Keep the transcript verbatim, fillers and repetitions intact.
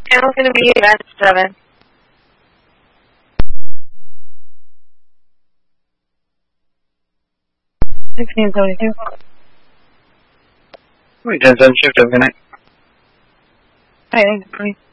Channel's going to be at seven. sixteen seventy-two. Wait, ten seven shift, have a good night. Hi, thanks,